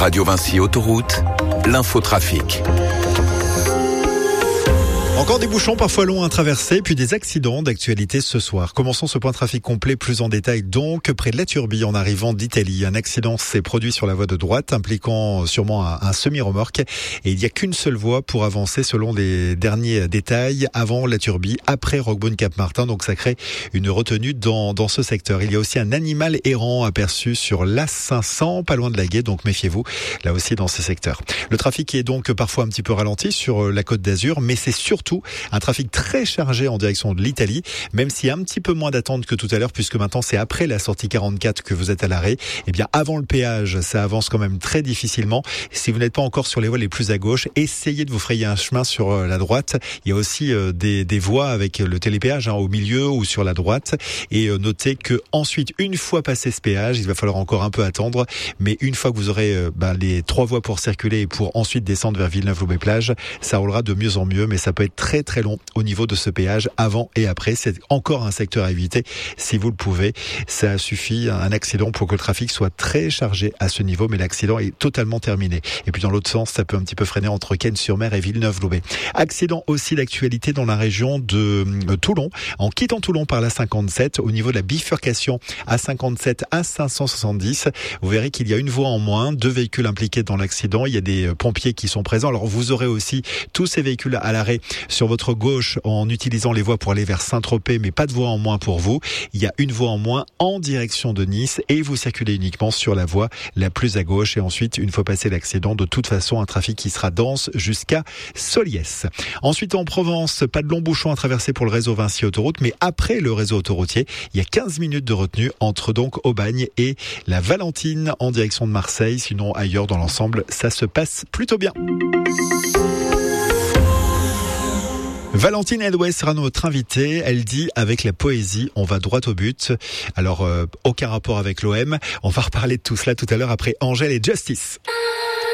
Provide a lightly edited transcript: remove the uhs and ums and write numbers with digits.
Radio Vinci Autoroute, l'infotrafic. Encore des bouchons parfois longs à traverser, puis des accidents d'actualité ce soir. Commençons ce point de trafic complet plus en détail donc près de la Turbie en arrivant d'Italie. Un accident s'est produit sur la voie de droite impliquant sûrement un semi-remorque et il n'y a qu'une seule voie pour avancer selon les derniers détails avant la Turbie, après Roquebrune-Cap-Martin, donc ça crée une retenue dans ce secteur. Il y a aussi un animal errant aperçu sur l'A500, pas loin de la Gué, donc méfiez-vous là aussi dans ces secteurs. Le trafic est donc parfois un petit peu ralenti sur la Côte d'Azur, mais c'est surtout un trafic très chargé en direction de l'Italie, même s'il y a un petit peu moins d'attente que tout à l'heure, puisque maintenant c'est après la sortie 44 que vous êtes à l'arrêt. Et bien avant le péage, ça avance quand même très difficilement. Si vous n'êtes pas encore sur les voies les plus à gauche, essayez de vous frayer un chemin sur la droite. Il y a aussi des voies avec le télépéage au milieu ou sur la droite. Et notez que ensuite, une fois passé ce péage, il va falloir encore un peu attendre. Mais une fois que vous aurez les 3 voies pour circuler et pour ensuite descendre vers Villeneuve-Loubet-Plage, ça roulera de mieux en mieux, mais ça peut être très très long au niveau de ce péage avant et après. C'est encore un secteur à éviter si vous le pouvez. Ça suffit un accident pour que le trafic soit très chargé à ce niveau, mais l'accident est totalement terminé. Et puis dans l'autre sens, ça peut un petit peu freiner entre Cannes-sur-Mer et Villeneuve-Loubet. Accident aussi d'actualité dans la région de Toulon. En quittant Toulon par la 57, au niveau de la bifurcation A57 à 570, vous verrez qu'il y a une voie en moins, 2 véhicules impliqués dans l'accident. Il y a des pompiers qui sont présents. Alors vous aurez aussi tous ces véhicules à l'arrêt sur votre gauche en utilisant les voies pour aller vers Saint-Tropez, mais pas de voie en moins pour vous. Il y a une voie en moins en direction de Nice et vous circulez uniquement sur la voie la plus à gauche. Et ensuite, une fois passé l'accident, de toute façon, un trafic qui sera dense jusqu'à Soliès. Ensuite, en Provence, pas de long bouchon à traverser pour le réseau Vinci Autoroute, mais après le réseau autoroutier, il y a 15 minutes de retenue entre donc Aubagne et la Valentine en direction de Marseille. Sinon, ailleurs dans l'ensemble, ça se passe plutôt bien. Valentine Edouet sera notre invitée. Elle dit avec la poésie, on va droit au but. Alors, aucun rapport avec l'OM. On va reparler de tout cela tout à l'heure après Angèle et Justice.